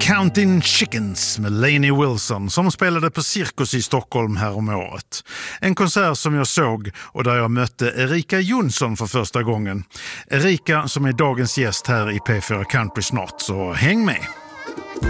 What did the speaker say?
Counting Chickens med Lainey Wilson som spelade på Cirkus i Stockholm här om året. En konsert som jag såg och där jag mötte Erika Jonsson för första gången. Erika som är dagens gäst här i P4 Country snart, så häng med!